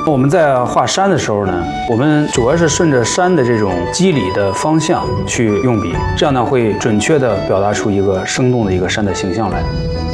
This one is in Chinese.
我们在画山的时候呢，我们主要是顺着山的这种肌理的方向去用笔，这样呢会准确地表达出一个生动的一个山的形象来。